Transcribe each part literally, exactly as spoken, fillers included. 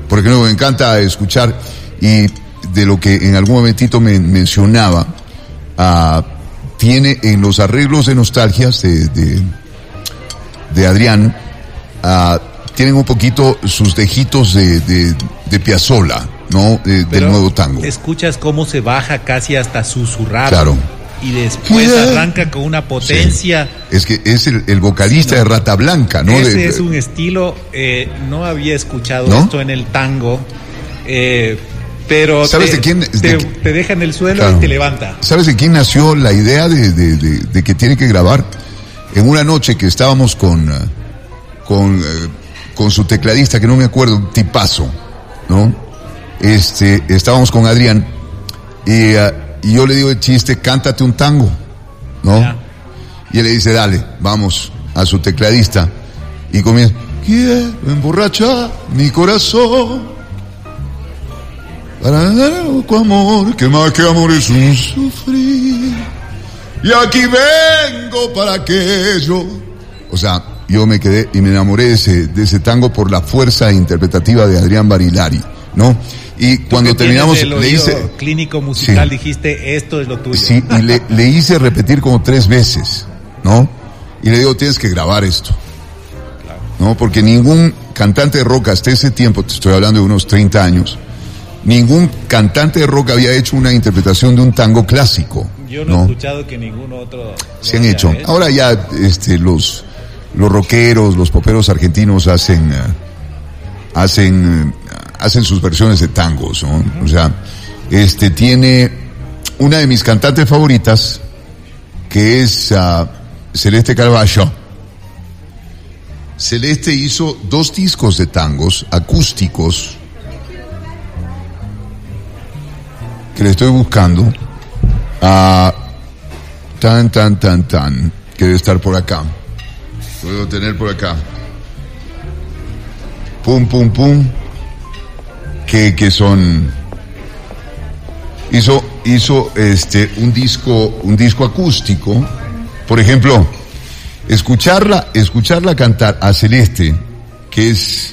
porque no, me encanta escuchar, y de lo que en algún momentito me mencionaba, uh, tiene en los arreglos de nostalgias de, de, de Adrián, uh, tienen un poquito sus dejitos de, de, de Piazzolla, ¿no? De, del nuevo tango. Escuchas cómo se baja casi hasta susurrar. Claro. Y después yeah. arranca con una potencia. Sí. Es que es el, el vocalista sí, no. de Rata Blanca, ¿no? Ese de, es un estilo, eh, no había escuchado ¿no? esto en el tango, eh, pero ¿sabes te, de quién? Te, de, te deja en el suelo claro. y te levanta. ¿Sabes de quién nació la idea de, de, de, de que tiene que grabar? En una noche que estábamos con, con, con su tecladista, que no me acuerdo, un tipazo, ¿no? Este, estábamos con Adrián y... Uh, Y yo le digo el chiste, cántate un tango, ¿no? Yeah. Y él le dice, dale, vamos, a su tecladista. Y comienza, quiero emborrachar mi corazón para dar loco amor, que más que amor es un sufrir. Y aquí vengo para aquello. O sea, yo me quedé y me enamoré de ese, de ese tango por la fuerza interpretativa de Adrián Barilari, ¿no? Y cuando terminamos le hice clínico musical, sí. dijiste esto es lo tuyo. Sí, y le, le hice repetir como tres veces, ¿no? Y le digo, tienes que grabar esto, claro. ¿no? Porque ningún cantante de rock hasta ese tiempo, te estoy hablando de unos treinta años, ningún cantante de rock había hecho una interpretación de un tango clásico. Yo no, ¿no? he escuchado que ningún otro se han hecho. Hecho. Ahora ya este los los rockeros, los poperos argentinos hacen uh, hacen uh, hacen sus versiones de tangos, ¿no? Uh-huh. O sea, este tiene una de mis cantantes favoritas, que es uh, Celeste Carballo. Celeste hizo dos discos de tangos acústicos que le estoy buscando. Uh, tan, tan, tan, tan, que debe estar por acá. Puedo tener por acá. Pum, pum, pum. Que, que son, hizo, hizo este, un disco, un disco acústico. Por ejemplo, escucharla, escucharla cantar a Celeste, que es,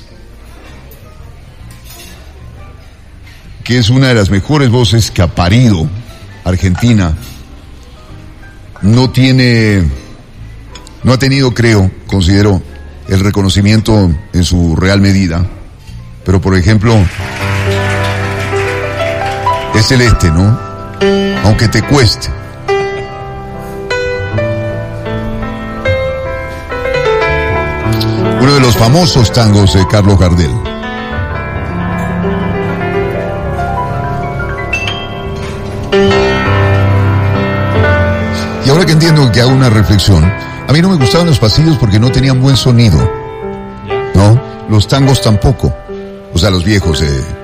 que es una de las mejores voces que ha parido Argentina, no tiene, no ha tenido, creo, considero, el reconocimiento en su real medida. Pero, por ejemplo, es Celeste, ¿no? Aunque te cueste. Uno de los famosos tangos de Carlos Gardel. Y ahora que entiendo que hago una reflexión, a mí no me gustaban los pasillos porque no tenían buen sonido, ¿no? Los tangos tampoco. O sea, los viejos, eh,